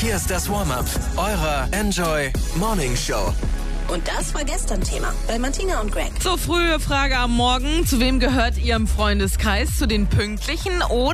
Hier ist das Warm-Up eurer Enjoy Morning Show. Und das war gestern Thema bei Martina und Greg. So, frühe Frage am Morgen. Zu wem gehört ihr im Freundeskreis? Zu den Pünktlichen oder